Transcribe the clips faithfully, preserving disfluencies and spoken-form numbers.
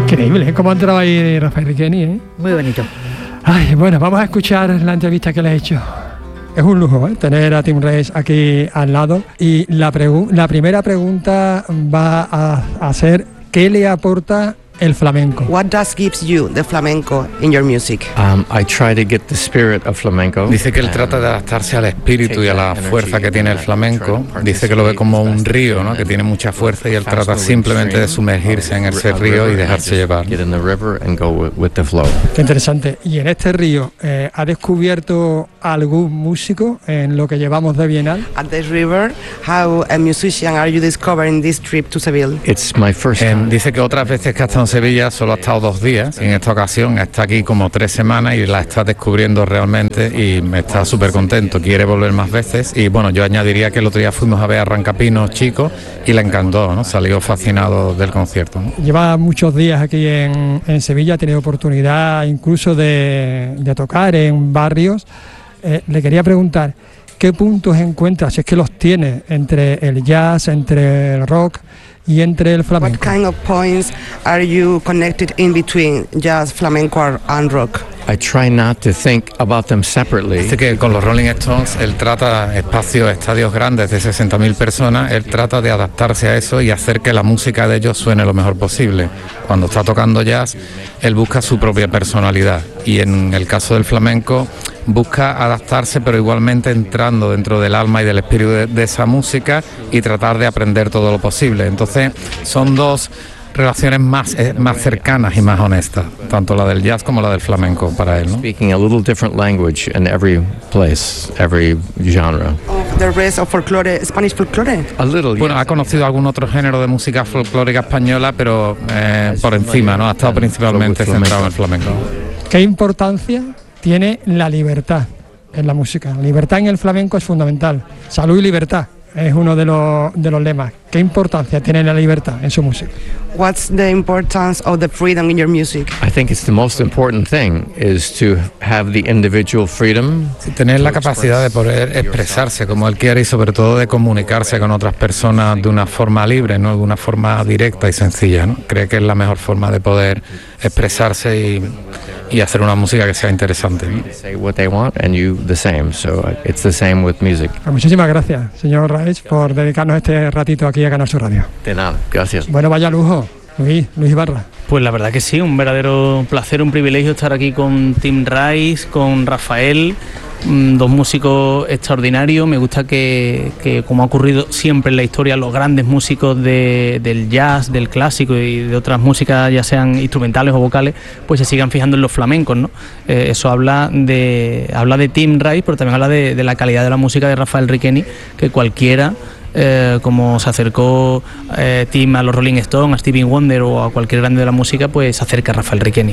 Increíble, ¿eh? ¿Cómo ha entrado ahí Rafael Riqueni, eh? Muy bonito. Ay, bueno, vamos a escuchar la entrevista que le he hecho. Es un lujo, ¿eh?, tener a Tim Rice aquí al lado. Y la, pregu- la primera pregunta va a, a ser, ¿qué le aporta el flamenco? What does gives you the flamenco in your music? Um, I try to get the spirit of flamenco. Dice que él trata de adaptarse al espíritu y a la fuerza que tiene el flamenco. Dice que lo ve como un río, ¿no?, que tiene mucha fuerza, y él trata simplemente de sumergirse en ese río y dejarse llevar. Get in the river and go with, with the flow. Qué interesante. Y en este río, eh, ¿ha descubierto algún músico en lo que llevamos de Bienal? At the river, how a musician are you discovering this trip to Seville? It's my first Eh, time. dice que otras veces que ha estado en Sevilla solo ha estado dos días, y en esta ocasión está aquí como tres semanas y la está descubriendo realmente, y me está súper contento, quiere volver más veces. Y bueno, yo añadiría que el otro día fuimos a ver a Arrancapinos Chico y le encantó, ¿no? Salió fascinado del concierto, ¿no? Lleva muchos días aquí en, en Sevilla, ha tenido oportunidad incluso de, de tocar en barrios. Eh, le quería preguntar, ¿qué puntos encuentra, si es que los tiene, entre el jazz, entre el rock y entre el What flamenco? kind of points are you connected in between jazz, flamenco, and rock? I try not to think about them separately. Dice que con los Rolling Stones él trata espacios, estadios grandes de sesenta mil personas, él trata de adaptarse a eso y hacer que la música de ellos suene lo mejor posible. Cuando está tocando jazz, él busca su propia personalidad, y en el caso del flamenco busca adaptarse, pero igualmente entrando dentro del alma y del espíritu de, de esa música, y tratar de aprender todo lo posible. Entonces son dos relaciones más, eh, más cercanas y más honestas, tanto la del jazz como la del flamenco para él, ¿no? Speaking a little different language in every place, every genre. Of the rest of folklore, Spanish folklore? A little. Bueno, yes. ha conocido algún otro género de música folclórica española, pero eh, por encima, ¿no? Ha estado principalmente centrado en el flamenco. ¿Qué importancia tiene la libertad en la música? La libertad en el flamenco es fundamental. Salud y libertad es uno de los, de los lemas. ¿Qué importancia tiene la libertad en su música? What's the importance of the freedom in your music? I think it's the most important thing is to have the individual freedom. Tener la capacidad de poder expresarse como él quiere, y sobre todo de comunicarse con otras personas de una forma libre, no de una forma directa y sencilla, ¿no? Cree que es la mejor forma de poder expresarse y, y hacer una música que sea interesante, ¿no? Say what they want and you the same. So uh, it's the same with music. Pues muchísimas gracias, señor Raich, por dedicarnos este ratito aquí a Canal Sur Radio. De nada. Gracias. Bueno, vaya lujo, Luis, Luis Ibarra. Pues la verdad que sí, un verdadero placer, un privilegio estar aquí con Tim Rice, con Rafael, mmm, dos músicos extraordinarios. Me gusta que, que, como ha ocurrido siempre en la historia, los grandes músicos de, del jazz, del clásico y de otras músicas, ya sean instrumentales o vocales, pues se sigan fijando en los flamencos, ¿no? Eh, eso habla de, habla de Tim Rice, pero también habla de, de la calidad de la música de Rafael Riqueni, que cualquiera... Eh, como se acercó eh, Tim a los Rolling Stones, a Stevie Wonder o a cualquier grande de la música, pues se acerca a Rafael Riqueni.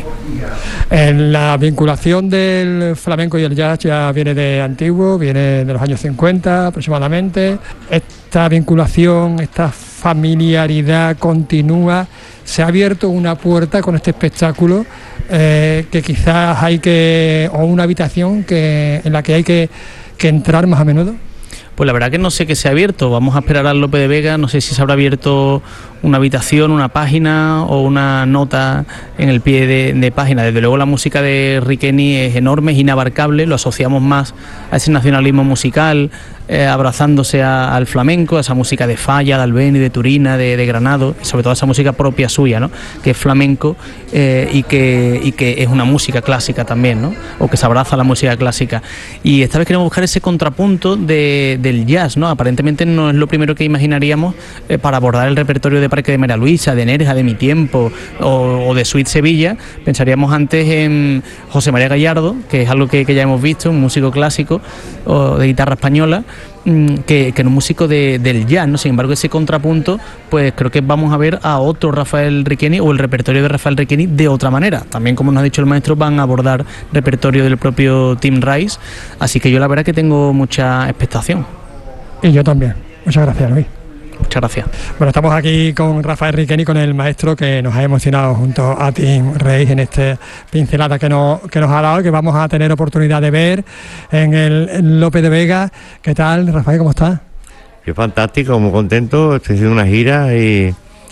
En la vinculación del flamenco y el jazz ya viene de antiguo, viene de los años cincuenta aproximadamente. Esta vinculación, esta familiaridad continúa. Se ha abierto una puerta con este espectáculo eh, que quizás hay que, o una habitación que en la que hay que, que entrar más a menudo. Pues la verdad que no sé qué se ha abierto, vamos a esperar al Lope de Vega, no sé si se habrá abierto una habitación, una página o una nota en el pie de, de página. Desde luego la música de Riqueni es enorme, es inabarcable, lo asociamos más a ese nacionalismo musical, eh, abrazándose a, al flamenco, a esa música de Falla, de Albeni, de Turina, de, de Granado, y sobre todo a esa música propia suya, ¿no? Que es flamenco eh, y, que, y que es una música clásica también, ¿no? O que se abraza a la música clásica. Y esta vez queremos buscar ese contrapunto de, del jazz, ¿no? Aparentemente no es lo primero que imaginaríamos eh, para abordar el repertorio de Parque de María Luisa, de Nerja, de Mi Tiempo o, o de Suite Sevilla. Pensaríamos antes en José María Gallardo, que es algo que, que ya hemos visto, un músico clásico o de guitarra española, que, que en un músico de, del jazz, ¿no? Sin embargo, ese contrapunto, pues creo que vamos a ver a otro Rafael Riqueni o el repertorio de Rafael Riqueni de otra manera. También, como nos ha dicho el maestro, van a abordar repertorio del propio Tim Rice, así que yo la verdad que tengo mucha expectación. Y yo también. Muchas gracias, Luis. Muchas gracias. Bueno, estamos aquí con Rafael Riqueni, con el maestro que nos ha emocionado junto a Tim Rice en esta pincelada que nos, que nos ha dado, que vamos a tener oportunidad de ver en el en Lope de Vega. ¿Qué tal, Rafael? ¿Cómo estás? Yo fantástico, muy contento, estoy haciendo una gira y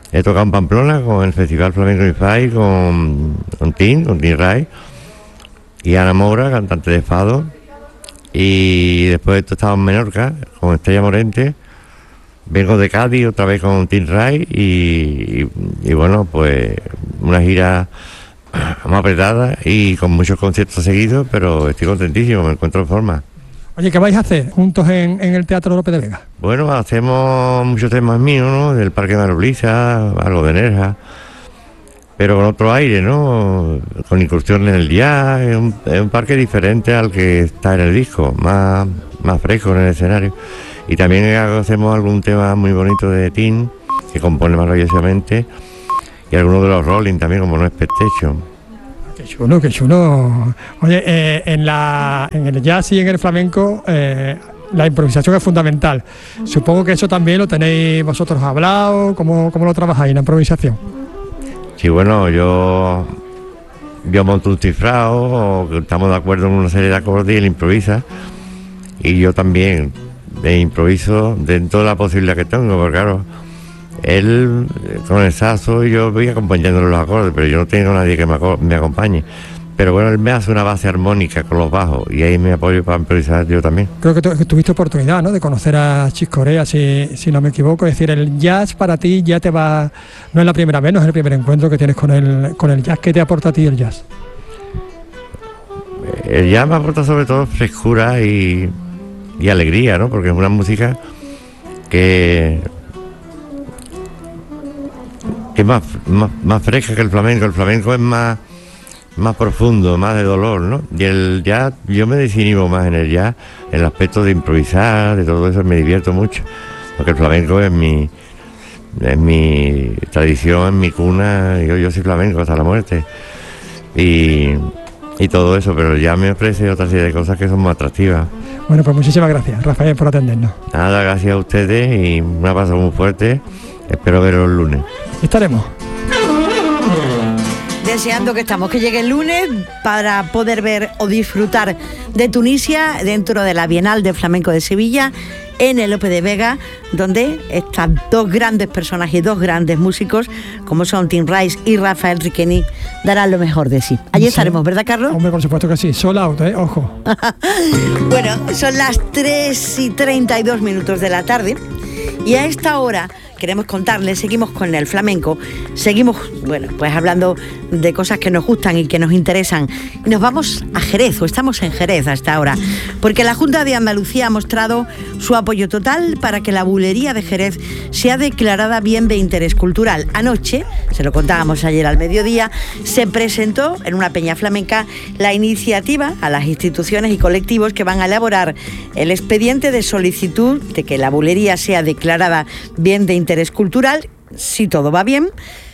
He tocado en Pamplona con el Festival Flamenco y Fai, con, con Tin, con Tin Rai, y Ana Mora, cantante de Fado. Y después he estado en Menorca con Estrella Morente. Vengo de Cádiz otra vez con Tin Rai y, y, y bueno, pues una gira más apretada y con muchos conciertos seguidos, pero estoy contentísimo, me encuentro en forma. Oye, ¿qué vais a hacer juntos en, en el Teatro Lope de Vega? Bueno, hacemos muchos temas míos, ¿no? Del Parque de Manoblisa, algo de Nerja, pero con otro aire, ¿no? Con incursiones en el jazz, es un, es un parque diferente al que está en el disco, más, más fresco en el escenario. Y también hacemos algún tema muy bonito de Tin, que compone maravillosamente, y algunos de los Rolling también, como No Expectation. Qué chulo, qué chulo. Oye, eh, en, la, en el jazz y en el flamenco, eh, la improvisación es fundamental. Supongo que eso también lo tenéis vosotros hablado. ¿Cómo, cómo lo trabajáis, la improvisación? Sí, bueno, yo, yo monto un cifrado, o estamos de acuerdo en una serie de acordes y él improvisa, y yo también de improviso dentro de la posibilidad que tengo, porque claro, él con el saxo y yo voy acompañándole los acordes, pero yo no tengo nadie que me, me acompañe. Pero bueno, él me hace una base armónica con los bajos y ahí me apoyo para improvisar yo también. Creo que, tu, que tuviste oportunidad, ¿no?, de conocer a Chick Corea, si, si no me equivoco. Es decir, el jazz para ti ya te va, no es la primera vez, no es el primer encuentro que tienes con el, con el jazz. ¿Qué te aporta a ti el jazz? El jazz me aporta sobre todo frescura y, y alegría, ¿no? Porque es una música que, que es más, más, más fresca que el flamenco. El flamenco es más, más profundo, más de dolor, ¿no? Y el jazz, yo me desinhibo más en el jazz, en el aspecto de improvisar, de todo eso, me divierto mucho. Porque el flamenco es mi, es mi tradición, es mi cuna, yo, yo soy flamenco hasta la muerte. Y... y todo eso, pero ya me ofrece otra serie de cosas que son más atractivas. Bueno, pues muchísimas gracias, Rafael, por atendernos. Nada, gracias a ustedes y un abrazo muy fuerte. Espero veros el lunes. Estaremos. Deseando que estamos, que llegue el lunes para poder ver o disfrutar de Tunisia dentro de la Bienal de Flamenco de Sevilla, en el Lope de Vega, donde estas dos grandes personas y dos grandes músicos, como son Tin Rai y Rafael Riqueni, darán lo mejor de sí. Allí sí estaremos, ¿verdad, Carlos? Hombre, por supuesto que sí. Sold out, ¿eh? Ojo. Bueno, son las tres y treinta y dos minutos de la tarde y a esta hora queremos contarles, seguimos con el flamenco, seguimos, bueno, pues hablando de cosas que nos gustan y que nos interesan. Y nos vamos a Jerez, o estamos en Jerez hasta ahora, porque la Junta de Andalucía ha mostrado su apoyo total para que la bulería de Jerez sea declarada bien de interés cultural. Anoche, se lo contábamos ayer al mediodía, se presentó en una peña flamenca la iniciativa a las instituciones y colectivos que van a elaborar el expediente de solicitud de que la bulería sea declarada bien de interés interés cultural. Si todo va bien,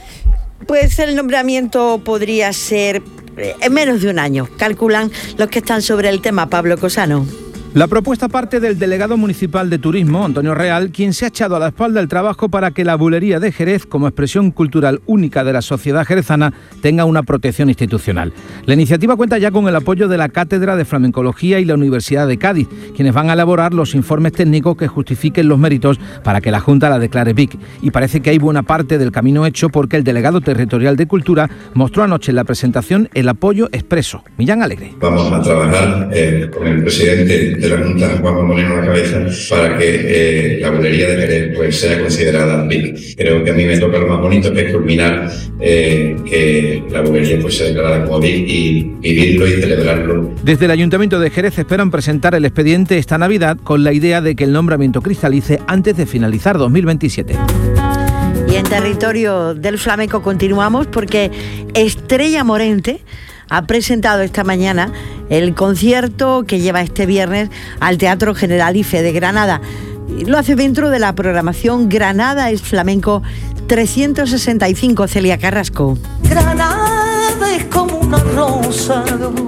pues el nombramiento podría ser en menos de un año, calculan los que están sobre el tema. Pablo Cosano. La propuesta parte del delegado municipal de turismo, Antonio Real, quien se ha echado a la espalda el trabajo para que la bulería de Jerez, como expresión cultural única de la sociedad jerezana, tenga una protección institucional. La iniciativa cuenta ya con el apoyo de la Cátedra de Flamencología y la Universidad de Cádiz, quienes van a elaborar los informes técnicos que justifiquen los méritos para que la Junta la declare B I C. Y parece que hay buena parte del camino hecho, porque el delegado territorial de Cultura mostró anoche en la presentación el apoyo expreso. Millán Alegre. Vamos a trabajar eh, con el presidente de la Junta, Juan Moreno, a la cabeza, para que eh, la bulería de Jerez pues, sea considerada B I C. Creo que a mí me toca lo más bonito, que es culminar eh, que la bulería pues, sea declarada como B I C y vivirlo y celebrarlo. Desde el Ayuntamiento de Jerez esperan presentar el expediente esta Navidad con la idea de que el nombramiento cristalice antes de finalizar dos mil veintisiete. Y en territorio del flamenco continuamos, porque Estrella Morente ha presentado esta mañana el concierto que lleva este viernes al Teatro Generalife de Granada. Lo hace dentro de la programación Granada es Flamenco trescientos sesenta y cinco. Celia Carrasco. Granada es como una rosa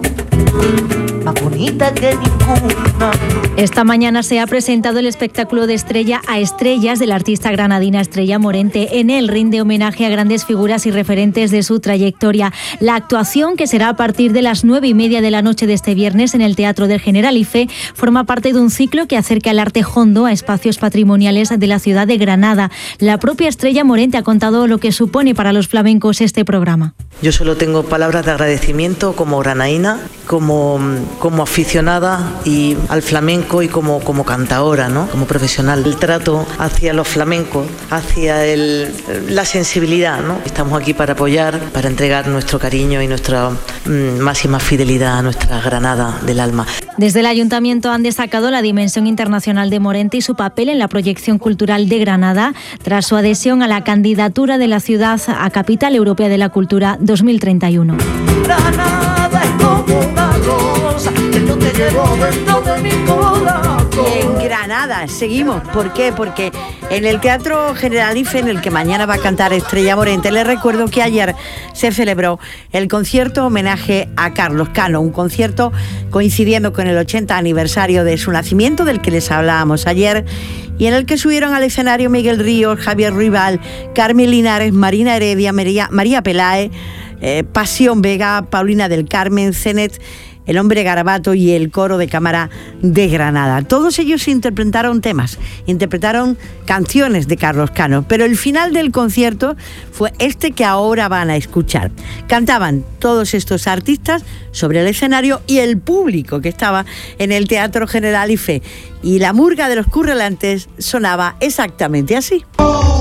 más bonita que ninguna. Esta mañana se ha presentado el espectáculo de Estrella a Estrellas de la artista granadina Estrella Morente. En él rinde homenaje a grandes figuras y referentes de su trayectoria. La actuación, que será a partir de las nueve y media de la noche de este viernes en el Teatro del Generalife, forma parte de un ciclo que acerca el arte hondo a espacios patrimoniales de la ciudad de Granada. La propia Estrella Morente ha contado lo que supone para los flamencos este programa. Yo solo tengo palabras de agradecimiento como granaína, como, como aficionada y al flamenco y como, como cantaora, ¿no? Como profesional. El trato hacia los flamencos, hacia el, la sensibilidad, ¿no? Estamos aquí para apoyar, para entregar nuestro cariño y nuestra mmm, máxima fidelidad a nuestra Granada del alma. Desde el Ayuntamiento han destacado la dimensión internacional de Morente y su papel en la proyección cultural de Granada, tras su adhesión a la candidatura de la ciudad a Capital Europea de la Cultura dos mil treinta y uno. Granada es como una rosa que yo te llevo dentro de mi corazón. Y en Granada seguimos. ¿Por qué? Porque en el Teatro Generalife, en el que mañana va a cantar Estrella Morente, les recuerdo que ayer se celebró el concierto homenaje a Carlos Cano, un concierto coincidiendo con el ochenta aniversario de su nacimiento, del que les hablábamos ayer, y en el que subieron al escenario Miguel Ríos, Javier Ruibal, Carmen Linares, Marina Heredia, María, María Peláez, eh, Pasión Vega, Paulina del Carmen, Zenet, El Hombre Garabato y el Coro de Cámara de Granada. Todos ellos interpretaron temas, interpretaron canciones de Carlos Cano, pero el final del concierto fue este que ahora van a escuchar. Cantaban todos estos artistas sobre el escenario y el público que estaba en el Teatro Generalife, y la murga de los currelantes sonaba exactamente así.